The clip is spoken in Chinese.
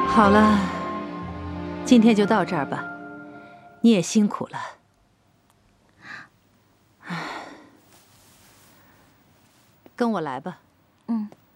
好了，今天就到这儿吧，你也辛苦了。跟我来吧。